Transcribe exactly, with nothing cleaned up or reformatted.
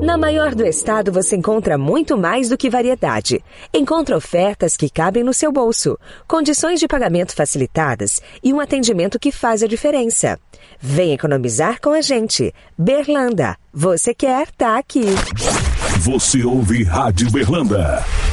Na Maior do Estado você encontra muito mais do que variedade. Encontra ofertas que cabem no seu bolso, condições de pagamento facilitadas e um atendimento que faz a diferença. Vem economizar com a gente. Berlanda, você quer, tá aqui. Você ouve Rádio Berlanda.